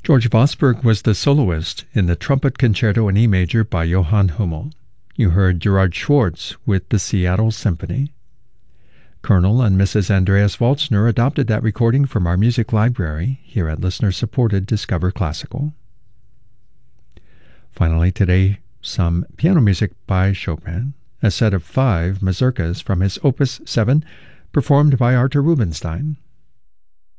George Vosburgh was the soloist in the Trumpet Concerto in E major by Johann Hummel. You heard Gerard Schwartz with the Seattle Symphony. Colonel and Mrs. Andreas Waltzner adopted that recording from our music library here at listener-supported Discover Classical. Finally today, some piano music by Chopin, a set of 5 mazurkas from his Opus 7, performed by Artur Rubinstein.